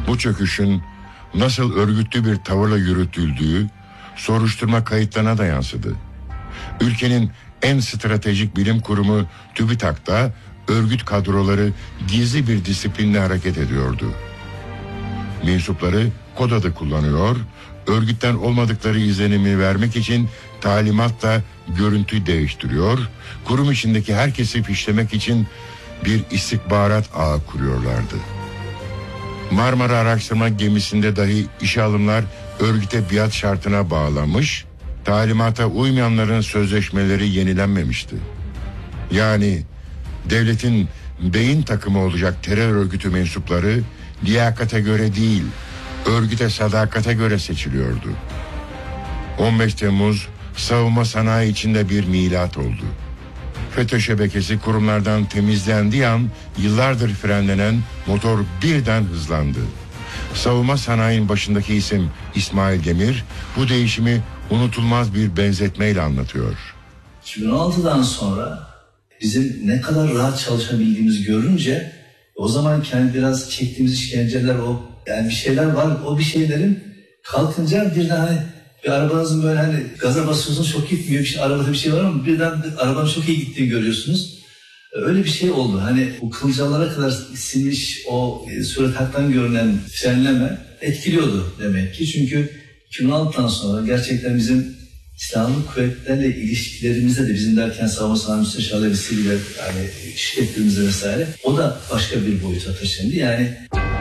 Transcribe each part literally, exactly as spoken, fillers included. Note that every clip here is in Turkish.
Bu çöküşün nasıl örgütlü bir tavırla yürütüldüğü soruşturma kayıtlarına da yansıdı. Ülkenin en stratejik bilim kurumu TÜBİTAK'ta örgüt kadroları gizli bir disiplinle hareket ediyordu. Mensupları kod adı kullanıyor, örgütten olmadıkları izlenimi vermek için talimatla görüntü değiştiriyor, kurum içindeki herkesi fişlemek için bir istihbarat ağı kuruyorlardı. Marmara Araştırma Gemisi'nde dahi işe alımlar örgüte biat şartına bağlanmış, talimata uymayanların sözleşmeleri yenilenmemişti. Yani devletin beyin takımı olacak terör örgütü mensupları liyakate göre değil, örgüte sadakate göre seçiliyordu. on beş Temmuz savunma sanayi içinde bir milat oldu. FETÖ şebekesi kurumlardan temizlendiği an yıllardır frenlenen motor birden hızlandı. Savunma sanayinin başındaki isim İsmail Demir bu değişimi unutulmaz bir benzetmeyle anlatıyor. iki bin on altıdan sonra bizim ne kadar rahat çalışabildiğimizi görünce o zaman kendi biraz çektiğimiz işkenceler, o yani bir şeyler var, o bir şeylerin kalkınca birden hani bir arabanızın böyle hani gaza basıyorsunuz çok gitmiyor, bir şey, arabada bir şey var ama birden arabanın çok iyi gittiğini görüyorsunuz. Öyle bir şey oldu. Hani bu kılcallara kadar sinmiş o surethattan görünen frenleme etkiliyordu demek ki. Çünkü iki bin on altıdan sonra gerçekten bizim silahlı kuvvetlerle ilişkilerimizde de bizim derken savunma sanayi müsteşarları, siviller, yani şirketlerimizde vesaire o da başka bir boyuta taşındı. Yani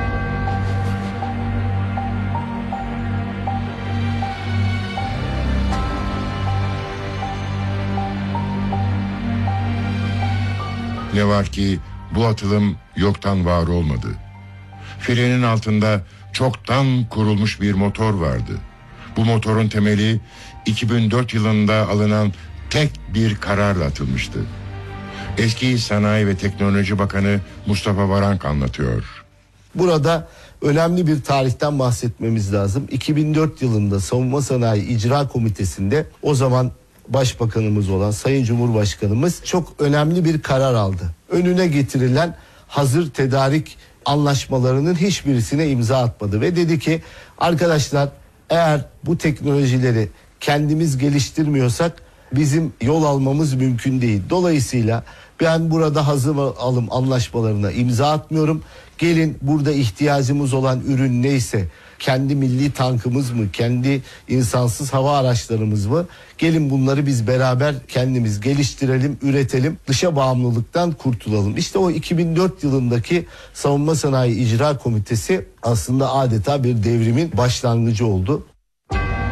Ne var ki bu atılım yoktan var olmadı. Frenin altında çoktan kurulmuş bir motor vardı. Bu motorun temeli iki bin dört yılında alınan tek bir kararla atılmıştı. Eski Sanayi ve Teknoloji Bakanı Mustafa Varank anlatıyor. Burada önemli bir tarihten bahsetmemiz lazım. iki bin dört yılında Savunma Sanayi İcra Komitesi'nde o zaman Başbakanımız olan Sayın Cumhurbaşkanımız çok önemli bir karar aldı. Önüne getirilen hazır tedarik anlaşmalarının hiçbirisine imza atmadı ve dedi ki arkadaşlar eğer bu teknolojileri kendimiz geliştirmiyorsak bizim yol almamız mümkün değil. Dolayısıyla ben burada hazır alım anlaşmalarına imza atmıyorum. Gelin burada ihtiyacımız olan ürün neyse, kendi milli tankımız mı, kendi insansız hava araçlarımız mı? Gelin bunları biz beraber kendimiz geliştirelim, üretelim, dışa bağımlılıktan kurtulalım. İşte o iki bin dört yılındaki Savunma Sanayi İcra Komitesi aslında adeta bir devrimin başlangıcı oldu.